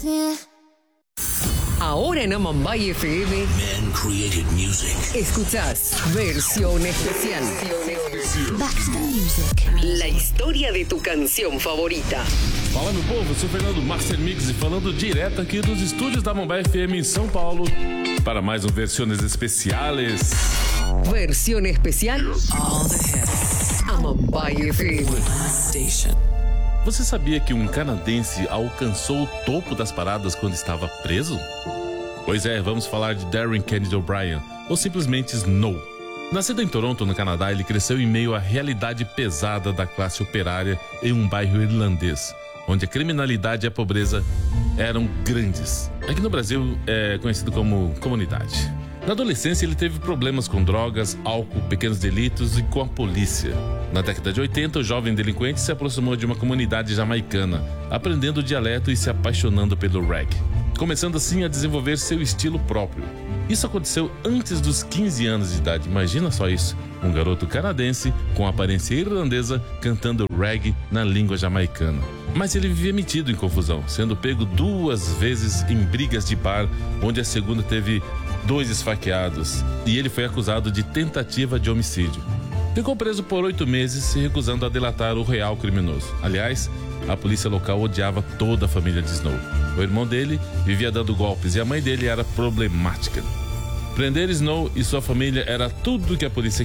Ahora en Amambay FM Man created music. escuchás Versión Especial. Back to the music. La historia de tu canción favorita. Fala, meu povo, eu sou Fernando Master Mix e falando direto aqui dos estúdios da Amambay FM em São Paulo para mais um Versões Especiales. Versión Especial All the hits. Amambay FM. Station. Você sabia que um canadense alcançou o topo das paradas quando estava preso? Pois é, vamos falar de Darren Kennedy O'Brien, ou simplesmente Snow. Nascido em Toronto, no Canadá, ele cresceu em meio à realidade pesada da classe operária em um bairro irlandês, onde a criminalidade e a pobreza eram grandes. Aqui no Brasil é conhecido como comunidade. Na adolescência, ele teve problemas com drogas, álcool, pequenos delitos e com a polícia. Na década de 80, o jovem delinquente se aproximou de uma comunidade jamaicana, aprendendo o dialeto e se apaixonando pelo reggae, começando assim a desenvolver seu estilo próprio. Isso aconteceu antes dos 15 anos de idade, imagina só isso. Um garoto canadense com aparência irlandesa cantando reggae na língua jamaicana. Mas ele vivia metido em confusão, sendo pego 2 vezes em brigas de bar, onde a segunda teve 2 esfaqueados, e ele foi acusado de tentativa de homicídio. Ficou preso por 8 meses, se recusando a delatar o real criminoso. Aliás, a polícia local odiava toda a família de Snow. O irmão dele vivia dando golpes e a mãe dele era problemática. Prender Snow e sua família era tudo que a polícia